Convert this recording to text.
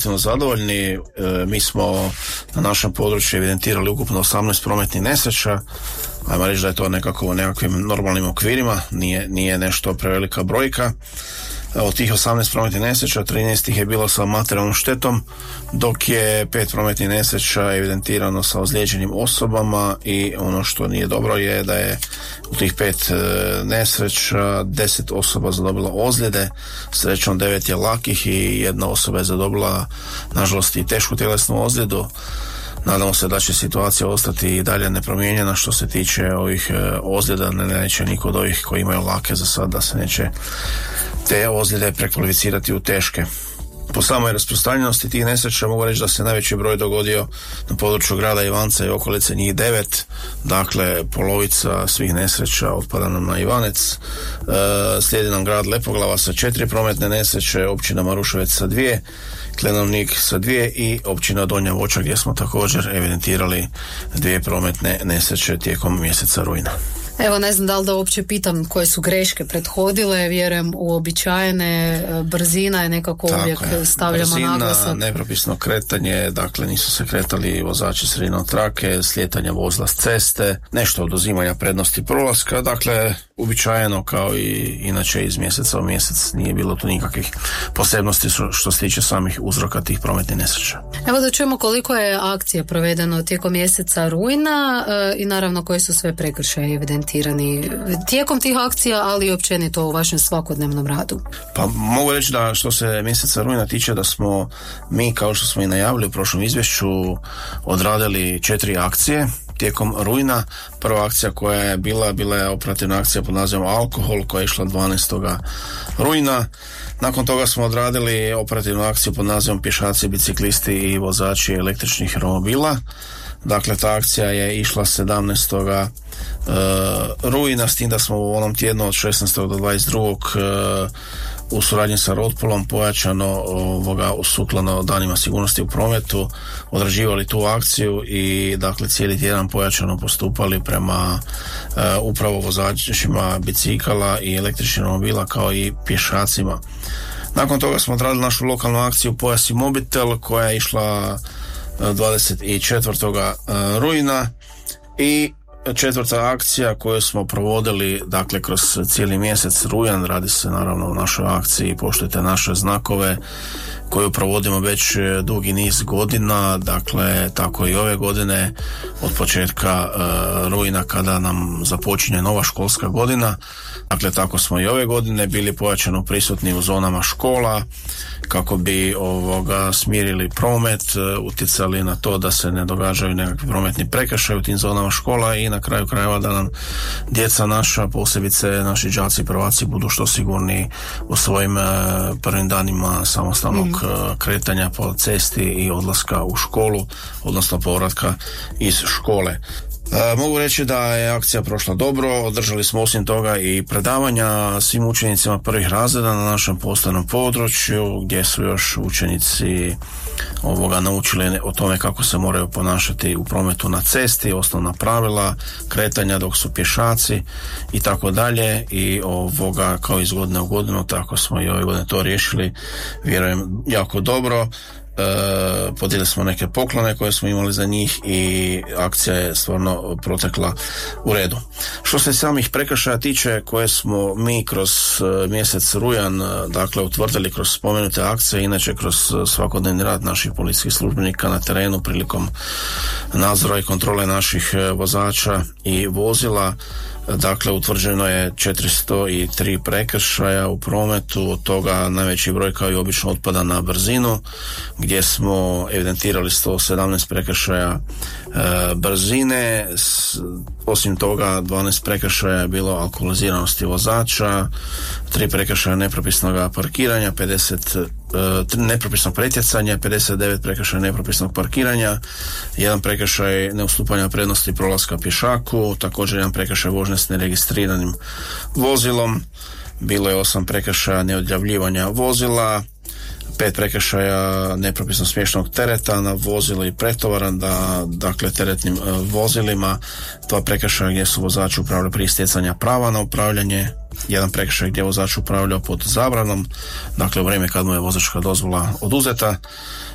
relativno zadovoljni. Mi smo na našem području evidentirali ukupno 18 prometnih nesreća. Ajmo reći da je to nekako u nekakvim normalnim okvirima, nije nešto prevelika brojka. Od tih 18 prometnih nesreća, 13 ih je bilo sa materijalnom štetom, dok je 5 prometnih nesreća evidentirano sa ozlijeđenim osobama, i ono što nije dobro je da je u tih 5 nesreća 10 osoba zadobila ozljede, srećom 9 je lakih i jedna osoba je zadobila, nažalost, i tešku tjelesnu ozljedu. Nadamo se da će situacija ostati i dalje nepromijenjena što se tiče ovih ozljeda, neće niko od ovih koji imaju lake za sad, da se neće te ozljede prekvalificirati u teške. Po samoj rasprostranjenosti tih nesreća mogu reći da se najveći broj dogodio na području grada Ivanca i okolice, njih 9, dakle polovica svih nesreća otpada nam na Ivanec. Slijedi nam grad Lepoglava sa 4 prometne nesreće, općina Maruševec sa 2, Klenovnik sa 2 i općina Donja Voća gdje smo također evidentirali 2 prometne nesreće tijekom mjeseca rujna. Evo, ne znam da li da uopće pitam koje su greške prethodile, vjerujem uobičajene, brzina je nekako tako uvijek je. Stavljamo naglasak. Brzina, nepropisno kretanje, dakle nisu se kretali vozači sredinom trake, slijetanje vozila s ceste, nešto oduzimanja prednosti prolaska, dakle uobičajeno kao i inače iz mjeseca u mjesec, nije bilo tu nikakvih posebnosti što se tiče samih uzroka tih prometnih nesreća. Evo da čujemo koliko je akcija provedeno tijekom mjeseca rujna i naravno koji su sve prekršaji evidentirani tijekom tih akcija, ali i općenito u vašem svakodnevnom radu. Pa mogu reći da što se mjeseca rujna tiče da smo mi, kao što smo i najavili u prošlom izvješću, odradili 4 akcije tijekom rujna. Prva akcija koja je bila je operativna akcija pod nazivom Alkohol koja je išla 12. rujna. Nakon toga smo odradili operativnu akciju pod nazivom Pješaci, biciklisti i vozači električnih romobila. Dakle, ta akcija je išla 17. rujna, s tim da smo u onom tjednu od 16. do 22. U suradnji sa Rodpolom pojačano sukladno danima sigurnosti u prometu odrađivali tu akciju i dakle cijeli tjedan pojačano postupali prema upravo vozačima bicikala i električnih romobila kao i pješacima. Nakon toga smo odradili našu lokalnu akciju Pojas i mobitel koja je išla 24. rujna i četvrta akcija koju smo provodili dakle kroz cijeli mjesec rujan, radi se naravno o našoj akciji Poštujte naše znakove koju provodimo već dugi niz godina, dakle tako i ove godine od početka rujna kada nam započinje nova školska godina. Dakle, tako smo i ove godine bili pojačano prisutni u zonama škola kako bi smirili promet, utjecali na to da se ne događaju nekakvi prometni prekršaji u tim zonama škola i na kraju krajeva da nam djeca naša, posebice naši đaci i prvaci budu što sigurniji u svojim prvim danima samostalnog kretanja po cesti i odlaska u školu, odnosno povratka iz škole. Mogu reći da je akcija prošla dobro, održali smo osim toga i predavanja svim učenicima prvih razreda na našem postanom području gdje su još učenici naučili o tome kako se moraju ponašati u prometu na cesti, osnovna pravila kretanja dok su pješaci i tako dalje i kao iz godine u godinu tako smo i ove godine to riješili, vjerujem jako dobro. Podijelili smo neke poklone koje smo imali za njih i akcija je stvarno protekla u redu. Što se samih prekršaja tiče koje smo mi kroz mjesec rujan dakle utvrdili kroz spomenute akcije, inače kroz svakodnevni rad naših policijskih službenika na terenu prilikom nadzora i kontrole naših vozača i vozila, dakle utvrđeno je 403 prekršaja u prometu, od toga najveći broj kao i obično otpada na brzinu gdje smo evidentirali 117 prekršaja brzine, osim toga 12 prekršaja je bilo alkoholiziranosti vozača, 3 prekršaja nepropisnog parkiranja, 50 nepropisnog pretjecanja, 59 prekršaja nepropisnog parkiranja, 1 prekršaj neustupanja prednosti prolaska pješaku, također 1 prekršaj vožnje s neregistriranim vozilom, bilo je 8 prekršaja neodjavljivanja vozila, 5 prekršaja nepropisno smještenog tereta na vozilo i pretovara dakle teretnim vozilima, 2 prekršaja gdje su vozači upravljali prije stjecanja prava na upravljanje, 1 prekršaj gdje je vozač upravljao pod zabranom, dakle u vrijeme kad mu je vozačka dozvola oduzeta,